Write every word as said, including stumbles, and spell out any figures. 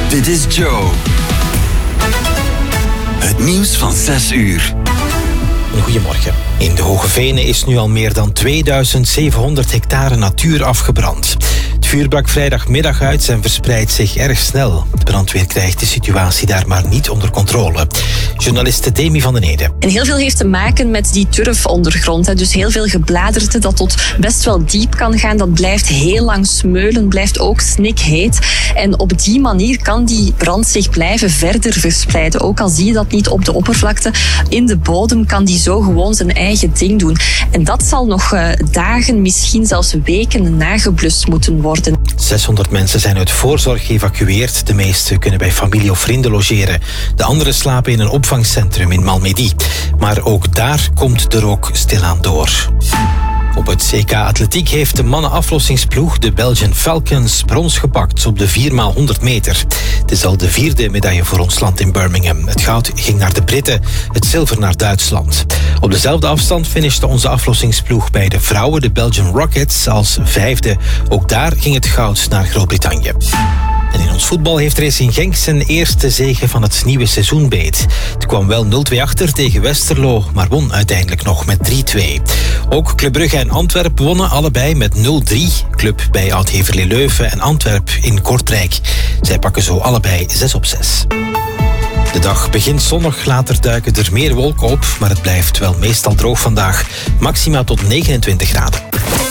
Dit is Joe. Het nieuws van zes uur. Goedemorgen. In de Hoge Venen is nu al meer dan tweeduizend zevenhonderd hectare natuur afgebrand. Het vuur brak vrijdagmiddag uit en verspreidt zich erg snel. De brandweer krijgt de situatie daar maar niet onder controle. Journaliste Demi van den Ede. En heel veel heeft te maken met die turfondergrond. Dus heel veel gebladerte dat tot best wel diep kan gaan. Dat blijft heel lang smeulen, blijft ook snikheet. En op die manier kan die brand zich blijven verder verspreiden. Ook al zie je dat niet op de oppervlakte. In de bodem kan die zo gewoon zijn eigen ding doen. En dat zal nog uh, dagen, misschien zelfs weken nageblust moeten worden. zeshonderd mensen zijn uit voorzorg geëvacueerd. De meesten kunnen bij familie of vrienden logeren. De anderen slapen in een opvangcentrum in Malmedy. Maar ook daar komt de rook stilaan door. Op het C K Atletiek heeft de mannenaflossingsploeg, de Belgian Falcons, brons gepakt op de vier maal honderd meter. Het is al de vierde medaille voor ons land in Birmingham. Het goud ging naar de Britten, het zilver naar Duitsland. Op dezelfde afstand finishte onze aflossingsploeg bij de vrouwen, de Belgian Rockets, als vijfde. Ook daar ging het goud naar Groot-Brittannië. En in ons voetbal heeft Racing Genk zijn eerste zege van het nieuwe seizoen beet. Het kwam wel nul twee achter tegen Westerlo, maar won uiteindelijk nog met drie twee. Ook Club Brugge en Antwerp wonnen allebei met nul drie. Club bij Oud-Heverlee Leuven en Antwerp in Kortrijk. Zij pakken zo allebei zes op zes. De dag begint zonnig, later duiken er meer wolken op, maar het blijft wel meestal droog vandaag. Maxima tot negenentwintig graden.